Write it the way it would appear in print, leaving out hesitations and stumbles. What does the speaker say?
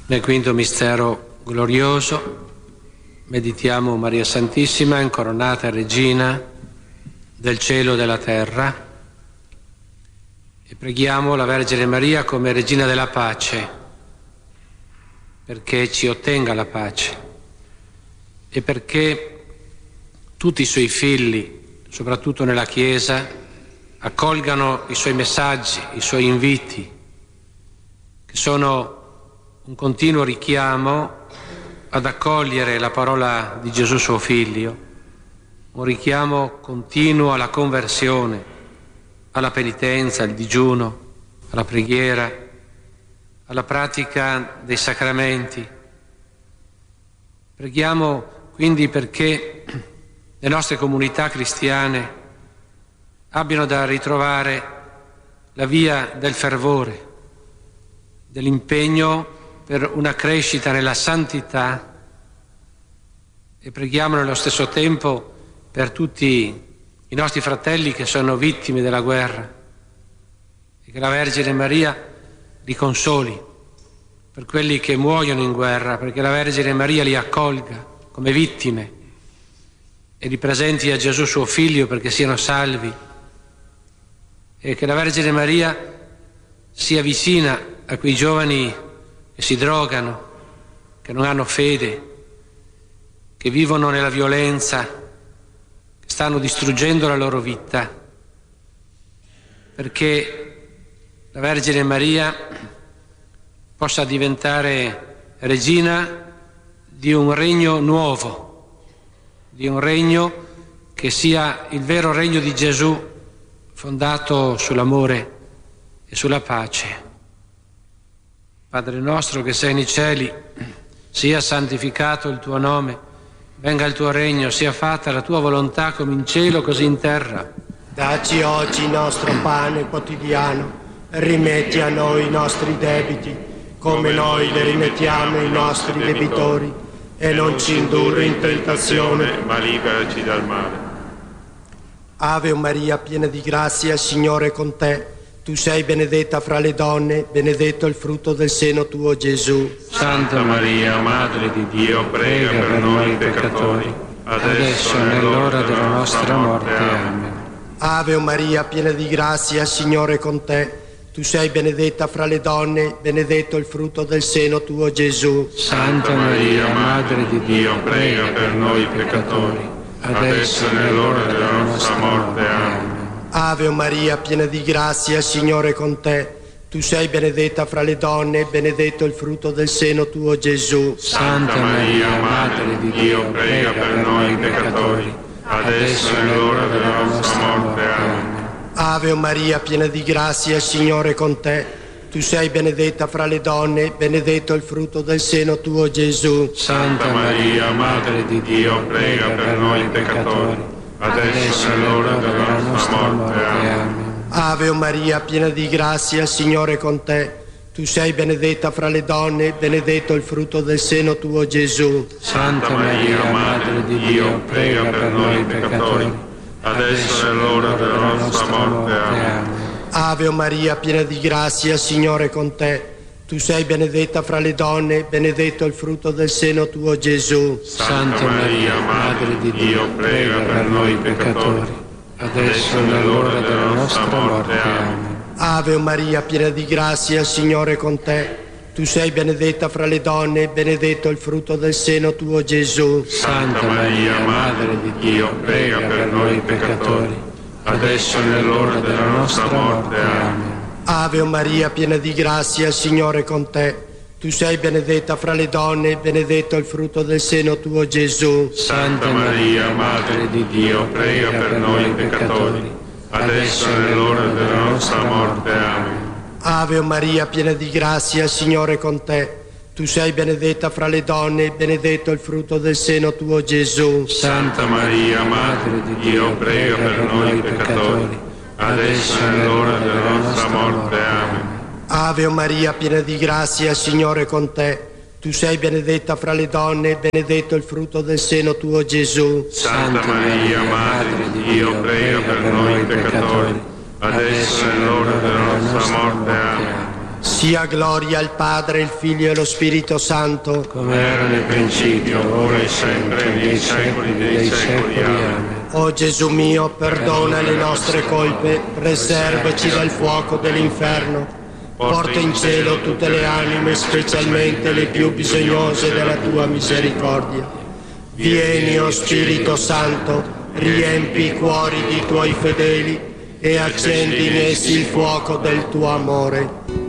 Nel quinto mistero glorioso meditiamo Maria Santissima, incoronata Regina del cielo e della terra, e preghiamo la Vergine Maria come Regina della pace, perché ci ottenga la pace e perché tutti i suoi figli, soprattutto nella Chiesa, accolgano i suoi messaggi, i suoi inviti, che sono un continuo richiamo ad accogliere la parola di Gesù suo Figlio, un richiamo continuo alla conversione, alla penitenza, al digiuno, alla preghiera, alla pratica dei sacramenti. Preghiamo quindi perché le nostre comunità cristiane abbiano da ritrovare la via del fervore, dell'impegno per una crescita nella santità, e preghiamo nello stesso tempo per tutti i nostri fratelli che sono vittime della guerra, e che la Vergine Maria li consoli, per quelli che muoiono in guerra, perché la Vergine Maria li accolga come vittime e li presenti a Gesù suo Figlio perché siano salvi, e che la Vergine Maria sia vicina a quei giovani che si drogano, che non hanno fede, che vivono nella violenza, che stanno distruggendo la loro vita, perché la Vergine Maria possa diventare regina di un regno nuovo, di un regno che sia il vero regno di Gesù, fondato sull'amore e sulla pace. Padre nostro che sei nei cieli, sia santificato il tuo nome, venga il tuo regno, sia fatta la tua volontà come in cielo così in terra. Dacci oggi il nostro pane quotidiano, rimetti a noi i nostri debiti, come noi le rimettiamo ai nostri debitori, e non ci indurre in tentazione, ma liberaci dal male. Ave Maria, piena di grazia, Signore è con te. Tu sei benedetta fra le donne, benedetto il frutto del seno tuo, Gesù. Santa Maria, Madre di Dio, prega per noi peccatori, adesso e nell'ora della nostra morte. Amen. Ave Maria, piena di grazia, Signore è con te. Tu sei benedetta fra le donne, benedetto il frutto del seno tuo, Gesù. Santa Maria, Madre di Dio, prega per noi peccatori, adesso e nell'ora della nostra morte. Amen. Ave Maria, piena di grazia, Signore è con te. Tu sei benedetta fra le donne, benedetto il frutto del seno tuo, Gesù. Santa Maria, Madre di Dio, prega per noi peccatori, adesso e nell'ora della nostra morte. Amen. Ave Maria, piena di grazia, Signore è con te. Tu sei benedetta fra le donne, benedetto il frutto del seno tuo, Gesù. Santa Maria, Madre di Dio, prega per noi peccatori, adesso è l'ora della nostra morte. Amen. Ave Maria, piena di grazia, Signore è con te. Tu sei benedetta fra le donne, benedetto il frutto del seno tuo, Gesù. Santa Maria, Madre di Dio, prega per noi peccatori, adesso è l'ora della nostra morte. Amen. Ave Maria, piena di grazia, Signore è con te. Tu sei benedetta fra le donne, benedetto il frutto del seno tuo, Gesù. Santa Maria, Madre di Dio, prega per noi peccatori, adesso è nell'ora della nostra morte. Amen. Ave Maria, piena di grazia, Signore è con te. Tu sei benedetta fra le donne, benedetto il frutto del seno tuo, Gesù. Santa Maria, Madre di Dio, prega per noi peccatori, adesso è nell'ora della nostra morte. Amen. Ave Maria, piena di grazia, Signore è con te. Tu sei benedetta fra le donne, benedetto il frutto del seno tuo, Gesù. Santa Maria, Madre di Dio, prega per noi peccatori, adesso è nell'ora della nostra morte. Amen. Ave Maria, piena di grazia, Signore è con te. Tu sei benedetta fra le donne, benedetto il frutto del seno tuo, Gesù. Santa Maria, Madre di Dio, prega per noi peccatori, adesso è l'ora della nostra morte. Amen. Ave Maria, piena di grazia, Signore è con te. Tu sei benedetta fra le donne, benedetto il frutto del seno tuo, Gesù. Santa Maria, Madre di Dio, prega per noi peccatori, adesso è l'ora della nostra morte. Amen. Sia gloria al Padre, il Figlio e lo Spirito Santo, come era nel principio, ora e sempre, nei secoli dei secoli. Amen. O Gesù mio, perdona le nostre colpe, preservaci dal fuoco dell'inferno, porta in cielo tutte le anime, specialmente le più bisognose della tua misericordia. Vieni, o Spirito Santo, riempi i cuori dei tuoi fedeli e accendi in essi il fuoco del tuo amore.